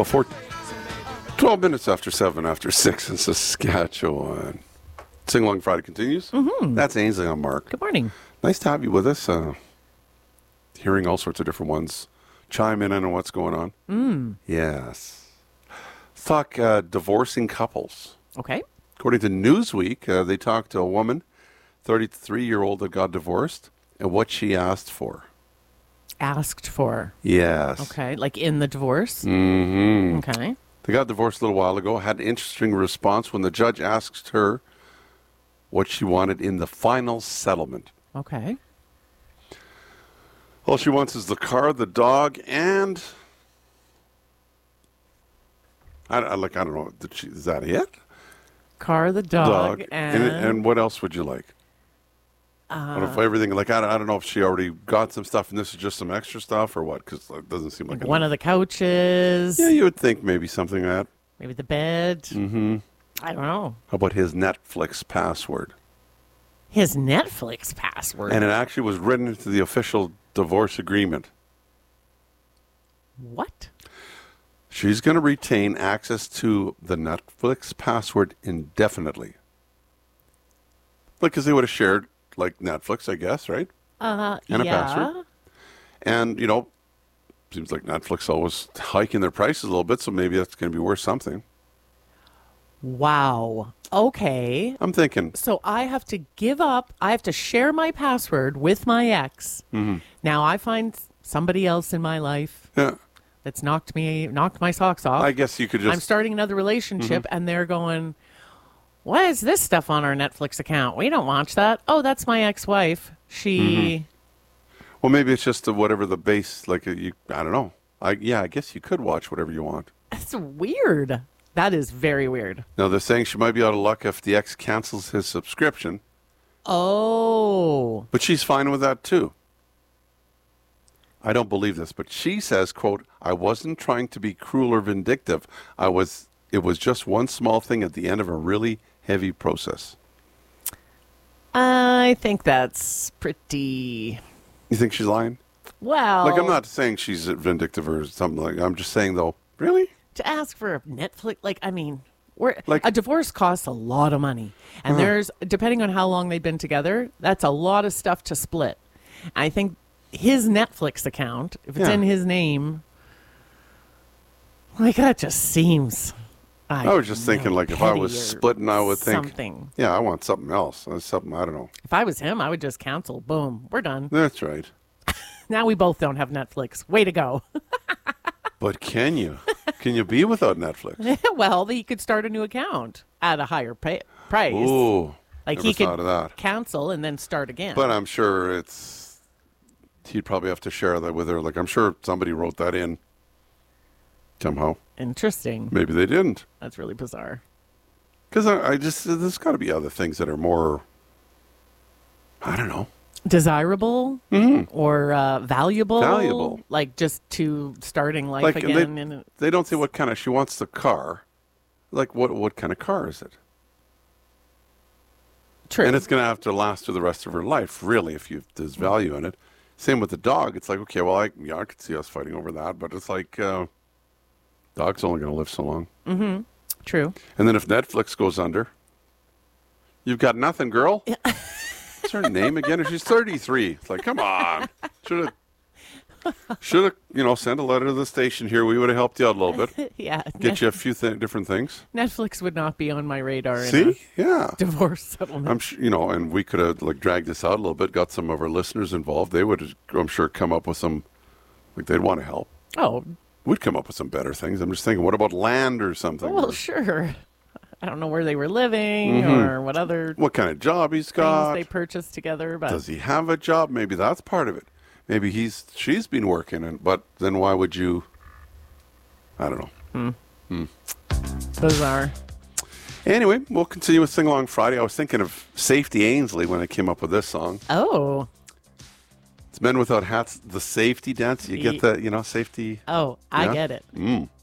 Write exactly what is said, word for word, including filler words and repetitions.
Well, four, twelve minutes after seven, after six in Saskatchewan. Sing Along Friday continues. Mm-hmm. That's Ainsley. I'm Mark. Good morning. Nice to have you with us. Uh, hearing all sorts of different ones chime in on what's going on. Mm. Yes. Fuck uh, divorcing couples. Okay. According to Newsweek, uh, they talked to a woman, thirty-three-year-old that got divorced, and what she asked for. Asked for. Yes. Okay. Like in the divorce? Mm-hmm. Okay. They got divorced a little while ago, had an interesting response when the judge asked her what she wanted in the final settlement. Okay. All she wants is the car, the dog, and I, I like. I don't know. Did she, is that it? Car, the dog, and... and and what else would you like? Uh, I don't know if everything. Like I, I don't know if she already got some stuff, and this is just some extra stuff, or what? Because it doesn't seem like like one of the couches. Yeah, you would think maybe something like that. Maybe the bed. Mm-hmm. I don't know. How about his Netflix password? His Netflix password. And it actually was written into the official divorce agreement. What? She's going to retain access to the Netflix password indefinitely. Like, because they would have shared, like, Netflix, I guess, right? Uh, and yeah. a password. And, you know, seems like Netflix always hiking their prices a little bit, so maybe that's going to be worth something. Wow. Okay. I'm thinking. So I have to give up. I have to share my password with my ex. Mm-hmm. Now I find somebody else in my life Yeah. that's knocked me, knocked my socks off. I guess you could just... I'm starting another relationship, Mm-hmm. and they're going, "Why is this stuff on our Netflix account? We don't watch that." Oh, that's my ex-wife. She... Mm-hmm. Well, maybe it's just the, whatever the base, like, uh, you. I don't know. I Yeah, I guess you could watch whatever you want. That's weird. That is very weird. Now, they're saying she might be out of luck if the ex cancels his subscription. Oh. But she's fine with that, too. I don't believe this, but she says, quote, "I wasn't trying to be cruel or vindictive. I was. It was just one small thing at the end of a really heavy process." I think that's pretty... You think she's lying? Well... Like, I'm not saying she's vindictive or something like that. I'm just saying, though, really? To ask for a Netflix, like, I mean, we're, Like- a divorce costs a lot of money. And Uh-huh. there's, depending on how long they've been together, that's a lot of stuff to split. I think his Netflix account, if it's Yeah. in his name, like, that just seems... I, I was just don't thinking, know, like, if I was petty or splitting, I would think, something. yeah, I want something else. Uh, Something, I don't know. If I was him, I would just cancel. Boom. We're done. That's right. Now we both don't have Netflix. Way to go. But can you? Can you be without Netflix? Well, he could start a new account at a higher pay- price. Ooh. like never he could thought of that. cancel and then start again. But I'm sure it's, he'd probably have to share that with her. Like, I'm sure somebody wrote that in somehow. Interesting. Maybe they didn't. That's really bizarre. Because I, I just, there's got to be other things that are more, I don't know. Desirable Mm-hmm. or uh, valuable. Valuable. Like just to starting life Like, again. they, and they don't say what kind of, she wants the car. Like, what what kind of car is it? True. And it's going to have to last through the rest of her life, really, if you, there's value in it. Same with the dog. It's like, okay, well, I, yeah, I could see us fighting over that. But it's like, uh, dog's only going to live so long. Mm-hmm. True. And then if Netflix goes under, you've got nothing, girl. What's her name again? She's thirty-three. It's like, come on. Should have, should have, you know, sent a letter to the station here. We would have helped you out a little bit. Yeah. Get Net- you a few th- different things. Netflix would not be on my radar in See? a Yeah. divorce settlement. I'm sure, you know, and we could have like dragged this out a little bit, got some of our listeners involved. They would, have, I'm sure, come up with some, like they'd want to help. oh, We'd come up with some better things. I'm just thinking, what about land or something? well, Or sure. I don't know where they were living Mhm. or what other what kind of job he's things got? they purchased together. But Does he have a job? Maybe that's part of it. Maybe he's she's been working, and but then why would you? I don't know. Hmm. Bizarre. Anyway, we'll continue with Sing Along Friday. I was thinking of Safety Ainsley when I came up with this song. Oh. It's Men Without Hats, the safety dance. You Ye- get the, you know, safety. Oh, I Yeah? get it. Mm.